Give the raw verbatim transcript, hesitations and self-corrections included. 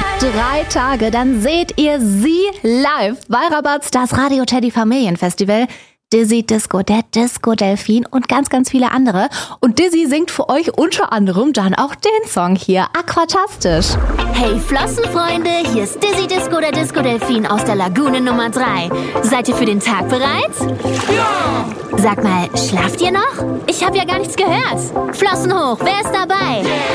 Drei Tage, dann seht ihr sie live bei Rabatz, das Radio Teddy Familienfestival. Dizzy Disco, der Disco Delfin und ganz, ganz viele andere. Und Dizzy singt für euch unter anderem dann auch den Song hier, Aquatastisch. Hey Flossenfreunde, hier ist Dizzy Disco, der Disco Delfin aus der Lagune Nummer drei. Seid ihr für den Tag bereit? Ja! Sag mal, schlaft ihr noch? Ich habe ja gar nichts gehört. Flossen hoch, wer ist dabei?